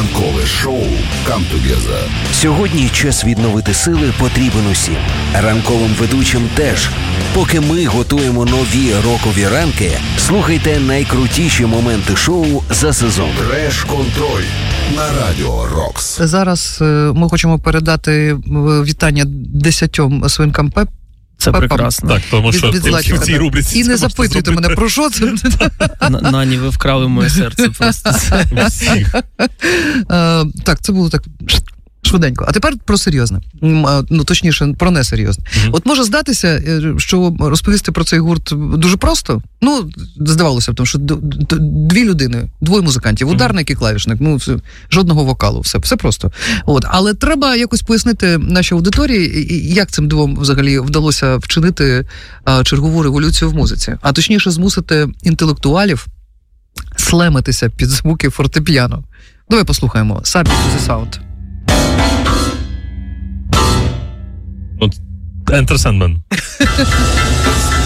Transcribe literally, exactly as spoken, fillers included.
Ранкове шоу «Come Together». Сьогодні час відновити сили потрібен усім. Ранковим ведучим теж. Поки ми готуємо нові рокові ранки, слухайте найкрутіші моменти шоу за сезон. Треш-контроль на Радіо Рокс. Зараз ми хочемо передати вітання десятьом свинкам Пеп. Це Пепам. прекрасно. Так, тому що від, від в цій рубриці і не запитуйте мене, про що це. Нані, ви вкрали моє серце просто. всіх. Так, це було так швиденько. А тепер про серйозне. Ну, точніше, про несерйозне. Mm-hmm. От може здатися, що розповісти про цей гурт дуже просто. Ну, здавалося б, тому що дві людини, двоє музикантів, ударник і клавішник, ну, жодного вокалу, все, все просто. От. Але треба якось пояснити нашій аудиторії, як цим двом взагалі вдалося вчинити а, чергову революцію в музиці. А точніше, змусити інтелектуалів слемитися під звуки фортепіано. Давай послухаємо «Subject to the Sound». Enter Sandman.